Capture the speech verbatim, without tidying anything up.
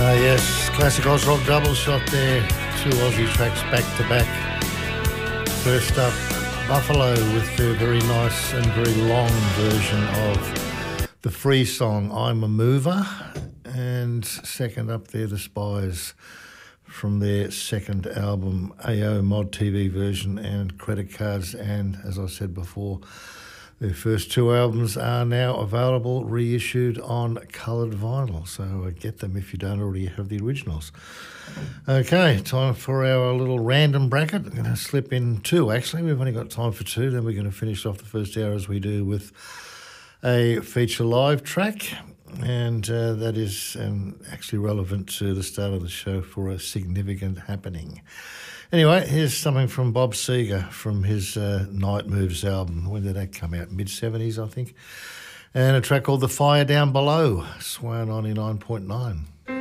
Uh, yes, classic Oz Rock double shot there. Two Aussie tracks back to back. First up, Buffalo with their very nice and very long version of the free song, I'm a Mover. And second up there, The Spies from their second album, A O Mod T V version and Credit Cards. And as I said before, their first two albums are now available, reissued on coloured vinyl. So get them if you don't already have the originals. Okay, time for our little random bracket. I'm going to slip in two, actually. We've only got time for two. Then we're going to finish off the first hour as we do with a feature live track. And uh, that is um, actually relevant to the start of the show for a significant happening. Anyway, here's something from Bob Seger from his uh, Night Moves album. When did that come out? mid seventies, I think. And a track called The Fire Down Below, Swan ninety-nine point nine.